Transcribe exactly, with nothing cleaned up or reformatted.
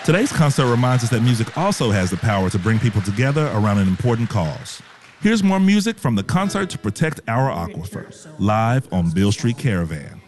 Today's concert reminds us that music also has the power to bring people together around an important cause. Here's more music from the concert to protect our aquifer, live on Beale Street Caravan.